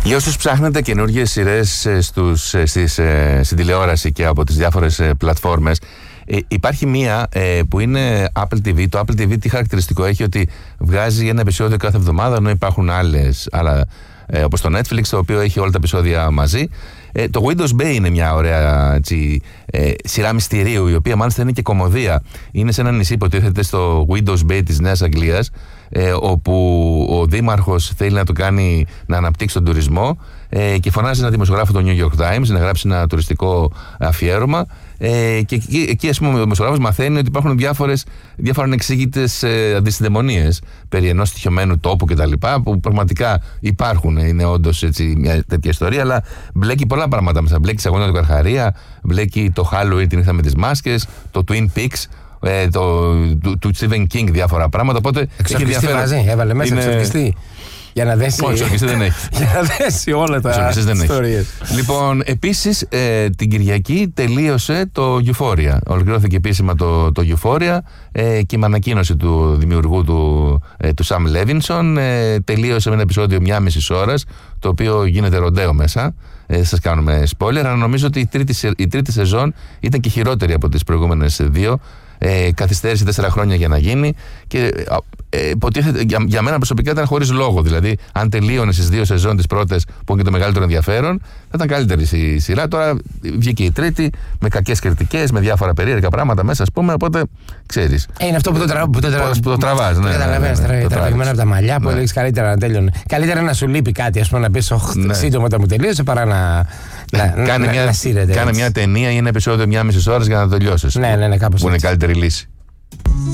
Για όσους ψάχνετε καινούργιες σειρές στην τηλεόραση και από τις διάφορες πλατφόρμες, υπάρχει μία που είναι Apple TV. Το Apple TV τι χαρακτηριστικό έχει? Ότι βγάζει ένα επεισόδιο κάθε εβδομάδα, ενώ υπάρχουν άλλα όπως το Netflix, το οποίο έχει όλα τα επεισόδια μαζί. Το Windows Bay είναι μια ωραία σειρά μυστηρίου, η οποία μάλιστα είναι και κωμωδία. Είναι σε ένα νησί που τίθεται στο Windows Bay της Νέας Αγγλίας, όπου ο δήμαρχος θέλει να το κάνει να αναπτύξει τον τουρισμό, και φωνάζει ένα δημοσιογράφο του New York Times να γράψει ένα τουριστικό αφιέρωμα, και εκεί, ας πούμε, ο δημοσιογράφος μαθαίνει ότι υπάρχουν διάφορα ανεξήγητες αντισυνταιμονίες περί ενός στοιχειωμένου τόπου κτλ. Που πραγματικά υπάρχουν, είναι όντως μια τέτοια ιστορία, αλλά μπλέκει πολλά πράγματα μέσα. Μπλέκει τη αγώνα του Καρχαρία, μπλέκει το Halloween, την νύχτα με τις μάσκες, το Twin Peaks, του Stephen King, διάφορα πράγματα. Οπότε εξορκιστή βάζει, έβαλε μέσα εξορκιστή. Για να δέσει. Όχι, εξορκιστή δεν έχει. Για να δέσει όλα τα ιστορίες. Λοιπόν, επίσης την Κυριακή τελείωσε το Euphoria. Ολοκληρώθηκε επίσημα το Euphoria, και με ανακοίνωση του δημιουργού του Sam Levinson. Τελείωσε με ένα επεισόδιο 1,5 ώρας, το οποίο γίνεται ροντέο μέσα. Σας κάνουμε spoiler, αλλά νομίζω ότι η τρίτη σεζόν ήταν και χειρότερη από τις προηγούμενες δύο. Καθυστέρησε 4 χρόνια για να γίνει, και υποτίθεται, για μένα προσωπικά ήταν χωρίς λόγο. Δηλαδή, αν τελείωνε στις 2 σεζόν τις πρώτες που έχουν και το μεγαλύτερο ενδιαφέρον, θα ήταν καλύτερη η σειρά. Τώρα βγήκε η τρίτη με κακές κριτικές, με διάφορα περίεργα πράγματα μέσα, ας πούμε. Οπότε ξέρεις. Είναι αυτό που το τραβάς. Ναι, καταλαβαίνεις, τραβηγμένα από τα μαλλιά, που έλεγες καλύτερα να τέλειωνε. Καλύτερα να σου λείπει κάτι, ας πούμε, να πεις σύντομα όταν μου τελείωσε, παρά να σύρεται. Κάνε μια ταινία ή ένα επεισόδιο 1,5 ώρας για να το τελειώσεις. Ναι, κάπως. Που είναι καλύτερη λύση.